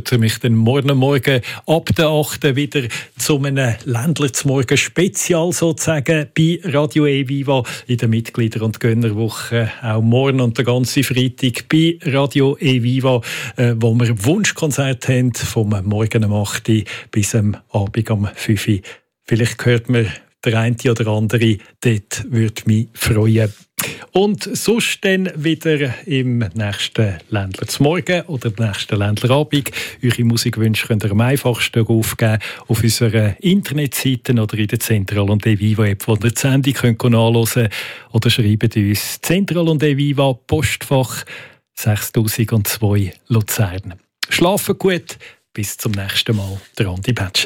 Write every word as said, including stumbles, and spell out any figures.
hören mich dann morgen Morgen ab der achten wieder zu einem Ländler zum Morgen Spezial sozusagen bei Radio E-Viva in der Mitglieder- und Gönnerwoche. Auch morgen und der ganze Freitag bei Radio E-Viva, äh, wo wir Wunschkonzert haben vom Morgen um acht Uhr bis am Abend um fünf Uhr. Vielleicht hört man der eine oder andere, dort würde mich freuen. Und sonst dann wieder im nächsten Ländler zum Morgen oder im nächsten Ländler Abend. Eure Musikwünsche könnt ihr am einfachsten aufgeben auf unserer Internetseite oder in der Zentral- und E-Viva-App, wo ihr die Sendung könnt nachhören könnt. Oder schreibt uns Zentral- und E-Viva, Postfach sechstausendzwei Luzern. Schlafen gut, bis zum nächsten Mal. Der Andi Bätschel.